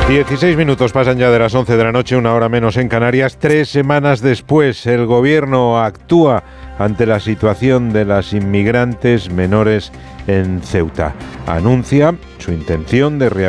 16 minutos pasan ya de las 11 de la noche, una hora menos en Canarias. 3 semanas después, el gobierno actúa ante la situación de las inmigrantes menores en Ceuta. Anuncia su intención de reabrir